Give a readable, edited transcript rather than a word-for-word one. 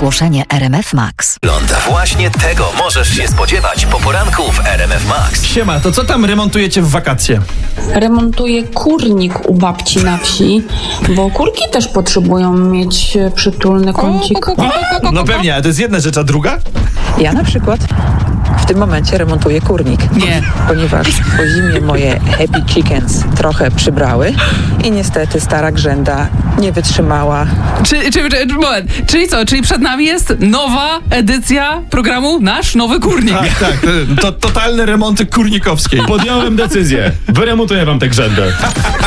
Ogłoszenie RMF Max. Właśnie tego możesz się spodziewać po poranku w RMF Max. Siema, to co tam remontujecie w wakacje? Remontuję kurnik u babci na wsi, bo kurki też potrzebują mieć przytulny kącik. No pewnie, ale to jest jedna rzecz, a druga? Ja na przykład w tym momencie remontuję kurnik. Nie. Ponieważ po zimie moje happy chickens trochę przybrały i niestety stara grzęda nie wytrzymała. Moment. Czyli co? Czyli przed nami jest nowa edycja programu Nasz Nowy Kurnik. Tak. To totalne remonty kurnikowskie. Podjąłem decyzję. Wyremontuję wam tę grzędę.